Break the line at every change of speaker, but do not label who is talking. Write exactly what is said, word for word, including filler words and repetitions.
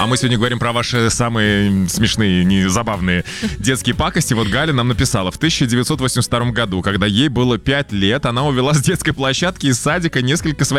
мы сегодня говорим про ваши самые смешные, не забавные детские пакости. Вот Галя нам написала: в тысяча девятьсот восемьдесят втором году, когда ей было пять лет, она увела с детской площадки из садика несколько своих